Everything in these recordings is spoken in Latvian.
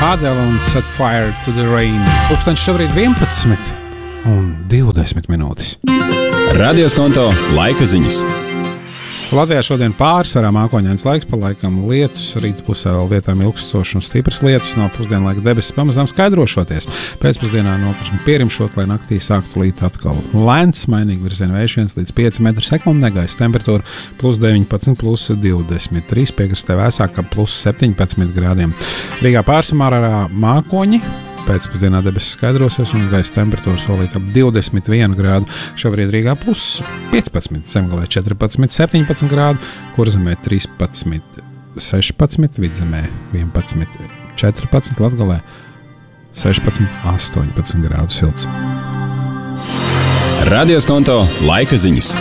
Adele un Set Fire to the Rain. Pulksteņš šobrīd 11:20 minūtes. Radios konto laika ziņas. Latvijā šodien pārsvarā mākoņains laiks, pa laikam lietus, rīta pusē vēl vietām ilgstošs un stiprs lietus, no pusdienlaika debesis pamazām skaidrošoties. Pēcpusdienā nokašņi pierimšot, lai naktī sāktu līt atkal lēns, mainīgi virziena vējš 1 līdz 5 m/s, gaisa temperatūra +19, +23, piekrastē vēsāka +17 grādiem. Rīgā pārsamārā mākoņi. Pēcpusdienā debesis skaidrosies un gaisa temperatūra solīta ap 21 grādu. Šobrīd Rīgā +15, Zemgalē 14, 17 grādu, Kurzemē 13, 16, Vidzemē 11, 14, Latgalē 16, 18 grādu silts. Radios konto laika ziņas.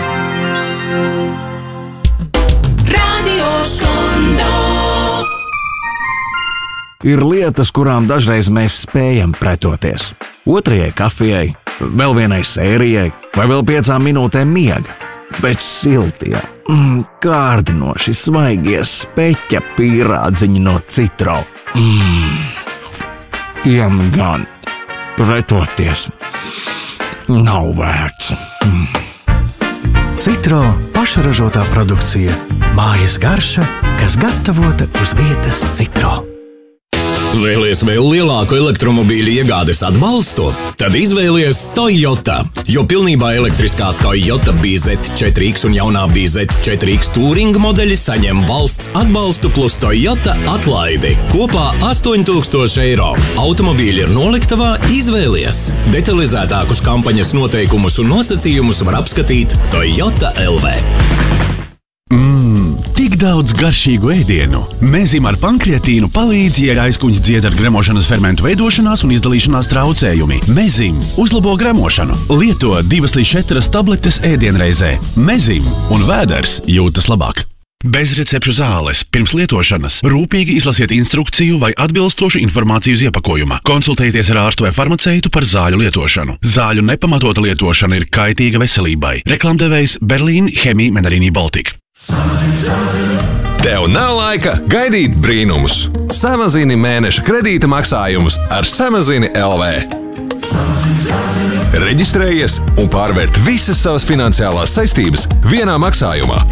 Ir lietas, kurām dažreiz mēs spējam pretoties. Otrajai kafijai, vēl vienai sērijai vai vēl 5 minūtēm miega. Bet siltie, kārdinoši svaigie speķa pīrādziņi no Citro. Tiem gan pretoties nav vērts. Citro pašražotā produkcija. Mājas garša, kas gatavota uz vietas Citro. Vēlies vēl lielāku elektromobīļu iegādes atbalstu? Tad izvēlies Toyota, jo pilnībā elektriskā Toyota BZ4X un jaunā BZ4X Touring modeļi saņem valsts atbalstu plus Toyota atlaidi. Kopā 8,000 eiro. Automobīļi ir noliktavā, izvēlies. Detalizētākus kampaņas noteikumus un nosacījumus var apskatīt Toyota LV. Tik daudz garšīgu ēdienu. Mezim ar pankreatīnu palīdz, ja aizkuņas dzied ar gremošanas fermentu veidošanās un izdalīšanās traucējumi. Mezim uzlabo gremošanu. Lieto 2 līdz 4 tabletes ēdienreizē. Mezim un vēders jūtas labāk. Bez recepšu zāles, pirms lietošanas, rūpīgi izlasiet instrukciju vai atbilstošu informāciju uz iepakojuma. Konsultējieties ar ārstu vai farmaceitu par zāļu lietošanu. Zāļu nepamatota lietošana ir kaitīga veselībai. Reklamdevējs Berlīn Chemie Menarini Baltic. Tev nav laika gaidīt brīnumus. Samazini mēneša kredīta maksājumus ar Samazini LV. Reģistrējies un pārvērt visas savas finansiālās saistības vienā maksājumā.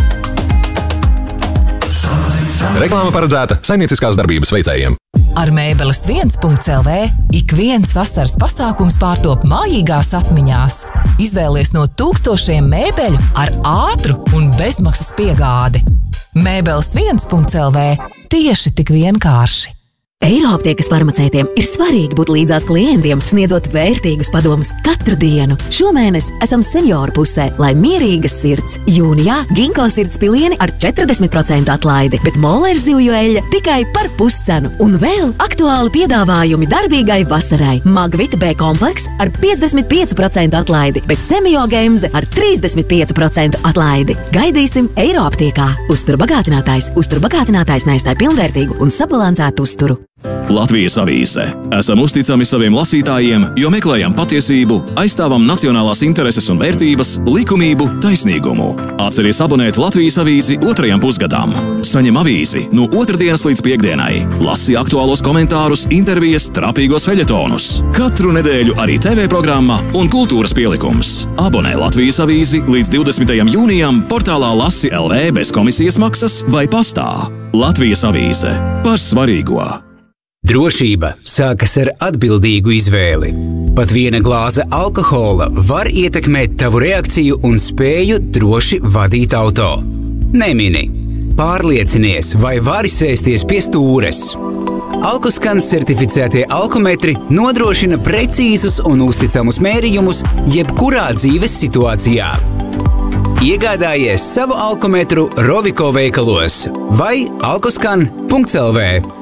Reklāma paredzēta saimnieciskās darbības veicējiem. Ar Mēbeles 1.lv ik viens vasaras pasākums pārtop mājīgās atmiņās. Izvēlies no tūkstošiem mēbeļu ar ātru un bezmaksas piegādi. Mēbeles 1.lv tieši tik vienkārši. Eiroaptiekas farmaceitiem ir svarīgi būt līdzās klientiem, sniedzot vērtīgus padomus katru dienu. Šomēnes esam senioru pusē, lai mierīgas sirds. Jūnijā Ginko sirds pilieni ar 40% atlaidi, bet Molēra zivju eļļa tikai par puscenu. Un vēl aktuāli piedāvājumi darbīgai vasarai. Magvita B kompleks ar 55% atlaidi, bet Semiogemze ar 35% atlaidi. Gaidīsim Eiroaptiekā. Uzturbagātinātājs neizstāj pilnvērtīgu un sabalansētu uzturu. Latvijas avīze. Esam uzticami saviem lasītājiem, jo meklējam patiesību, aizstāvam nacionālās intereses un vērtības, likumību, taisnīgumu. Atceries abonēt Latvijas avīzi 2. pusgadām. Saņem avīzi no 2. dienas līdz 5. Lasi aktuālos komentārus, intervijas, trapīgos feļetonus. Katru nedēļu arī TV programma un kultūras pielikums. Abonē Latvijas avīzi līdz 20. jūnijam portālā Lasi LV bez komisijas maksas vai pastā. Latvijas avīze par svarīgo. Drošība sākas ar atbildīgu izvēli. Pat viena glāze alkohola var ietekmēt tavu reakciju un spēju droši vadīt auto. Nemini. Pārliecinies, vai vari sēsties pie stūres. Alkoskans certificētie alkometri nodrošina precīzus un uzticamus mērījumus jebkurā dzīves situācijā. Iegādājies savu alkometru Roviko veikalos vai alkoskan.lv.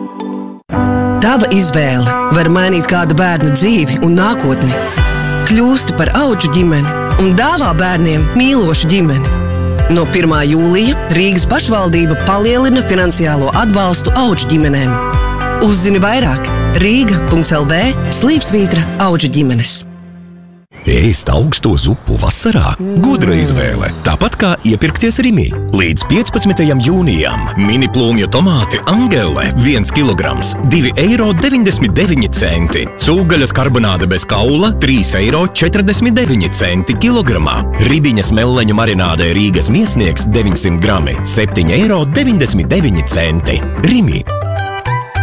Tava izvēle var mainīt kāda bērna dzīvi un nākotni. Kļūsti par audžu ģimeni un dāvā bērniem mīlošu ģimeni. No 1. jūlija Rīgas pašvaldība palielina finansiālo atbalstu audžu ģimenēm. Uzzini vairāk Rīga.lv/audžu ģimenes. Ēst augsto zupu vasarā? Gudra izvēle. Tāpat kā iepirkties Rimi. Līdz 15. jūnijam mini plūmju tomāti Angele 1 kilograms 2,99 €. Cūgaļas karbonāde bez kaula 3,49 € kilogramā. Ribiņas melleņu marināde Rīgas miesnieks 900 grami 7,99 €. Rimi.